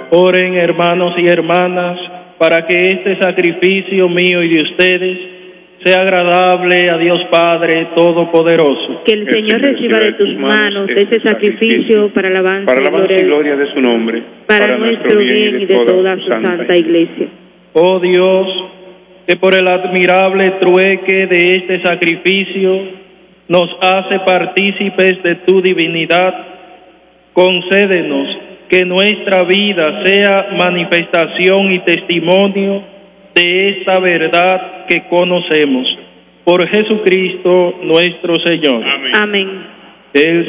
Oren, hermanos y hermanas, para que este sacrificio mío y de ustedes sea agradable a Dios Padre Todopoderoso. Que el Señor reciba de tus manos este sacrificio para alabanza y gloria de su nombre, para nuestro bien y de toda su santa Iglesia. Oh Dios, que por el admirable trueque de este sacrificio nos hace partícipes de tu divinidad, concédenos que nuestra vida sea manifestación y testimonio de esta verdad que conocemos. Por Jesucristo nuestro Señor. Amén. El